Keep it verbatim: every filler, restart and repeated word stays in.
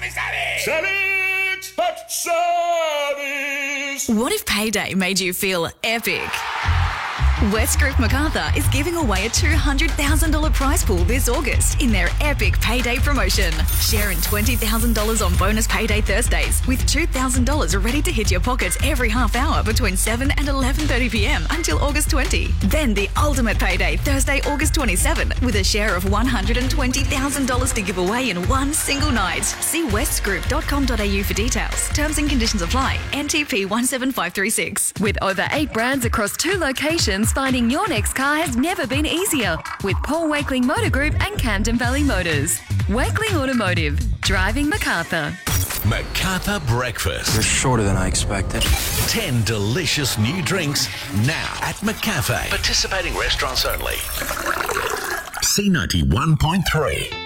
Savvy, savvy! Savage, but savvy! What if payday made you feel epic? West Group Macarthur is giving away a two hundred thousand dollars prize pool this August in their epic payday promotion. Sharing twenty thousand dollars on bonus payday Thursdays with two thousand dollars ready to hit your pockets every half hour between seven and eleven thirty p m until August twentieth. Then the ultimate payday Thursday, August twenty-seventh with a share of one hundred twenty thousand dollars to give away in one single night. See west group dot com dot a u for details. Terms and conditions apply. N T P one seven five three six. With over eight brands across two locations, finding your next car has never been easier with Paul Wakeling Motor Group and Camden Valley Motors. Wakeling Automotive, driving Macarthur. Macarthur Breakfast. You're shorter than I expected. ten delicious new drinks now at McCafe. Participating restaurants only. C ninety-one point three.